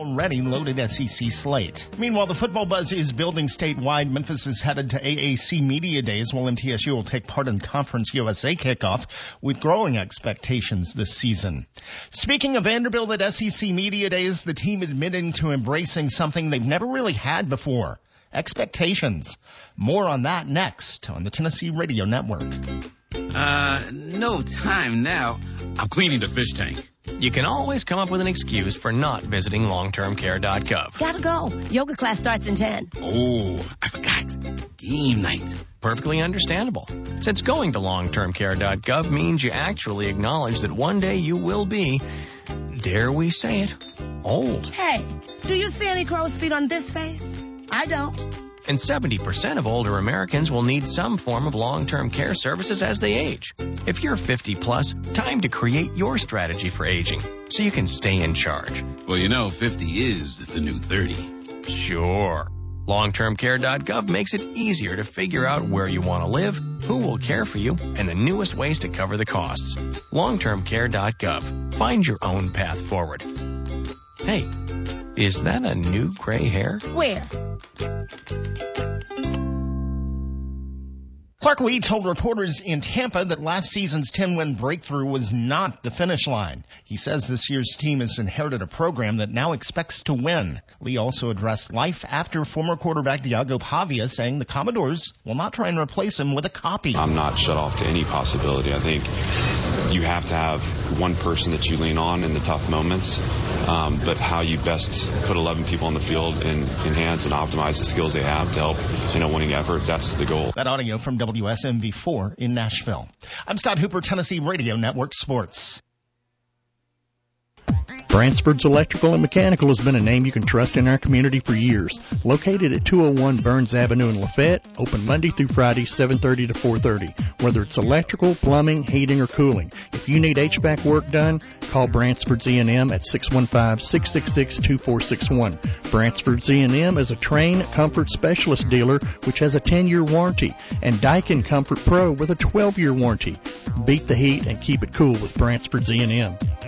already loaded SEC slate. Meanwhile, the football buzz is building statewide. Memphis is headed to AAC Media Days, while MTSU will take part in Conference USA kickoff with growing expectations this season. Speaking of Vanderbilt at SEC Media Days, the team admitting to embracing something they've never really had before: expectations. More on that next on the Tennessee Radio Network. No time now. I'm cleaning the fish tank. You can always come up with an excuse for not visiting longtermcare.gov. Gotta go. Yoga class starts in 10. Oh, I forgot. Game night. Perfectly understandable, since going to longtermcare.gov means you actually acknowledge that one day you will be, dare we say it, old. Hey, do you see any crow's feet on this face? I don't. And 70% of older Americans will need some form of long-term care services as they age. If you're 50 plus, time to create your strategy for aging so you can stay in charge. Well, 50 is the new 30. Sure. Longtermcare.gov makes it easier to figure out where you want to live, who will care for you, and the newest ways to cover the costs. Longtermcare.gov. Find your own path forward. Hey, is that a new gray hair? Where? Clark Lee told reporters in Tampa that last season's 10-win breakthrough was not the finish line. He says this year's team has inherited a program that now expects to win. Lee also addressed life after former quarterback Diago Pavia, saying the Commodores will not try and replace him with a copy. I'm not shut off to any possibility. I think you have to have one person that you lean on in the tough moments, but how you best put 11 people on the field and enhance and optimize the skills they have to help in a winning effort, that's the goal. That audio from WSMV4 in Nashville. I'm Scott Hooper, Tennessee Radio Network Sports. Bransford's Electrical and Mechanical has been a name you can trust in our community for years. Located at 201 Burns Avenue in Lafayette, open Monday through Friday, 7:30 to 4:30. Whether it's electrical, plumbing, heating, or cooling, if you need HVAC work done, call Bransford's E&M at 615-666-2461. Bransford's E&M is a Trane Comfort Specialist dealer which has a 10-year warranty, and Daikin Comfort Pro with a 12-year warranty. Beat the heat and keep it cool with Bransford's E&M.